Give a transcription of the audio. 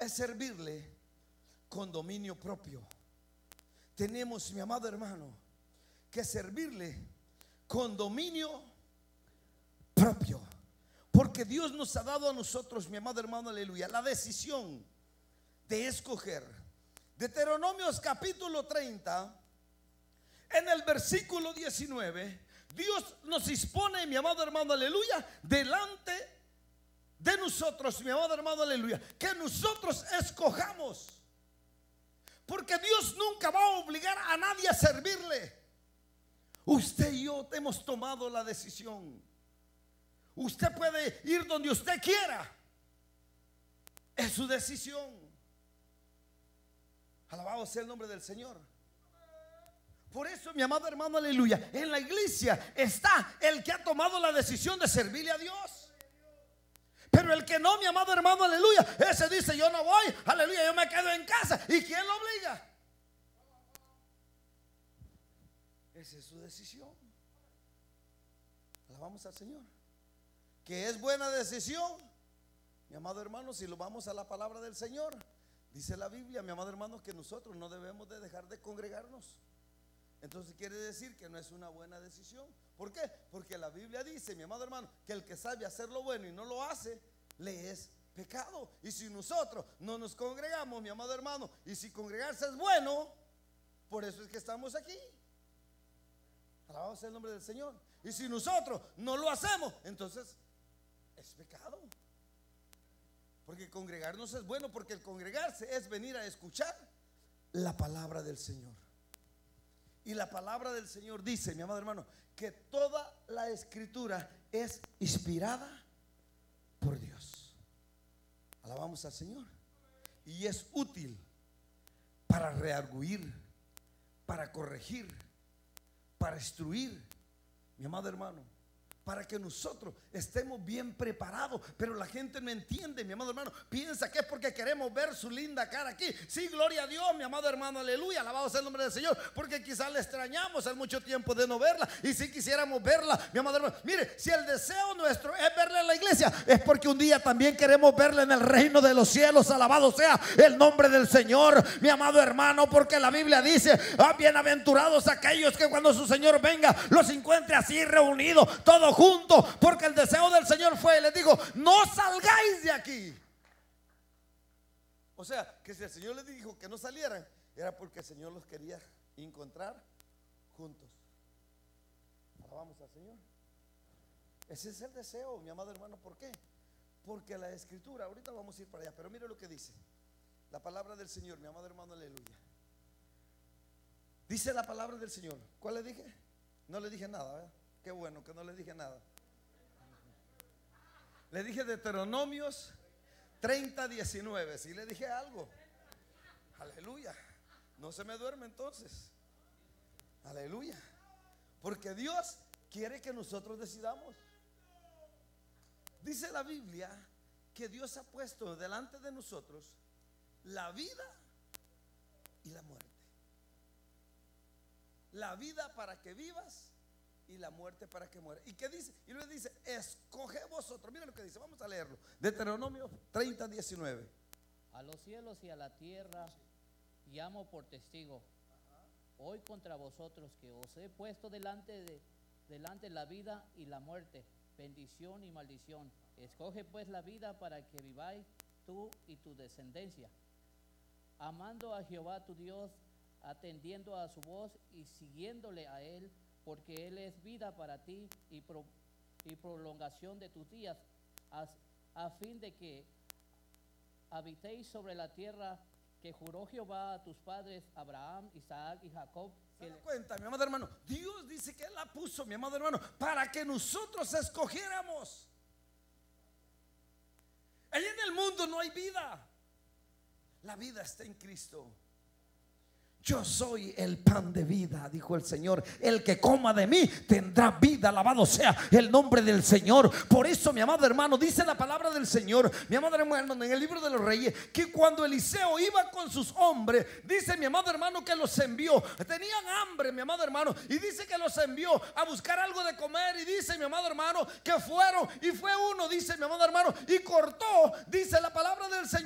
es servirle con dominio propio. Tenemos, mi amado hermano, que servirle con dominio propio, porque Dios nos ha dado a nosotros, mi amado hermano, aleluya, la decisión de escoger. Deuteronomios capítulo 30, en el versículo 19, Dios nos dispone, mi amado hermano, aleluya, delante de nosotros, mi amado hermano, aleluya, que nosotros escojamos, porque Dios nunca va a obligar a nadie a servirle. Usted y yo hemos tomado la decisión. Usted puede ir donde usted quiera, es su decisión. Alabado sea el nombre del Señor. Por eso, mi amado hermano, aleluya, en la iglesia está el que ha tomado la decisión de servirle a Dios. Pero el que no, mi amado hermano, aleluya, ese dice: yo no voy, aleluya, yo me quedo en casa. ¿Y quién lo obliga? Esa es su decisión. Alabamos al Señor. Que es buena decisión, mi amado hermano, si lo vamos a la palabra del Señor. Dice la Biblia, mi amado hermano, que nosotros no debemos de dejar de congregarnos. Entonces quiere decir que no es una buena decisión. ¿Por qué? Porque la Biblia dice, mi amado hermano, que el que sabe hacer lo bueno y no lo hace, le es pecado. Y si nosotros no nos congregamos, mi amado hermano, y si congregarse es bueno, por eso es que estamos aquí. Alabado sea el nombre del Señor. Y si nosotros no lo hacemos, entonces es pecado. Porque congregarnos es bueno, porque el congregarse es venir a escuchar la palabra del Señor. Y la palabra del Señor dice, mi amado hermano, que toda la escritura es inspirada por Dios. Alabamos al Señor. Y es útil para redarguir, para corregir, para instruir, mi amado hermano, para que nosotros estemos bien preparados. Pero la gente no entiende, mi amado hermano, piensa que es porque queremos ver su linda cara aquí. Sí, gloria a Dios, mi amado hermano, aleluya, alabado sea el nombre del Señor, porque quizás le extrañamos el mucho tiempo de no verla. Y si quisiéramos verla, mi amado hermano, mire, si el deseo nuestro es verla en la iglesia, es porque un día también queremos verla en el reino de los cielos. Alabado sea el nombre del Señor, mi amado hermano, porque la Biblia dice: bienaventurados aquellos que cuando su Señor venga los encuentre así reunidos, todos juntos, porque el deseo del Señor fue, les digo, no salgáis de aquí. O sea, que si el Señor les dijo que no salieran, era porque el Señor los quería encontrar juntos. Alabamos al Señor. Ese es el deseo, mi amado hermano. ¿Por qué? Porque la escritura, ahorita vamos a ir para allá, pero mire lo que dice la palabra del Señor, mi amado hermano, aleluya. Dice la palabra del Señor. ¿Cuál le dije? No le dije nada, ¿verdad? Qué bueno que no le dije nada. Le dije Deuteronomios 30:19. Si le dije algo, aleluya. No se me duerme entonces. Aleluya. Porque Dios quiere que nosotros decidamos. Dice la Biblia que Dios ha puesto delante de nosotros la vida y la muerte. La vida para que vivas y la muerte para que muera. ¿Y qué dice? Y luego dice: escoge vosotros. Mira lo que dice, vamos a leerlo. Deuteronomio 30:19. A los cielos y a la tierra llamo por testigo hoy contra vosotros, que os he puesto delante la vida y la muerte, bendición y maldición. Escoge pues la vida para que viváis tú y tu descendencia, amando a Jehová tu Dios, atendiendo a su voz y siguiéndole a él, porque él es vida para ti y prolongación de tus días, a fin de que habitéis sobre la tierra que juró Jehová a tus padres, Abraham, Isaac y Jacob. ¿Se da cuenta, mi amado hermano? Dios dice que Él la puso, mi amado hermano, para que nosotros escogiéramos. Allí en el mundo no hay vida. La vida está en Cristo. Yo soy el pan de vida, dijo el Señor. El que coma de mí tendrá vida. Alabado sea el nombre del Señor. Por eso, mi amado hermano, dice la palabra del Señor, mi amado hermano, en el libro de los Reyes, que cuando Eliseo iba con sus hombres, dice mi amado hermano que los envió. Tenían hambre, mi amado hermano, y dice que los envió a buscar algo de comer. Y dice mi amado hermano que fueron, y fue uno, dice mi amado hermano, y cortó, dice la palabra del Señor,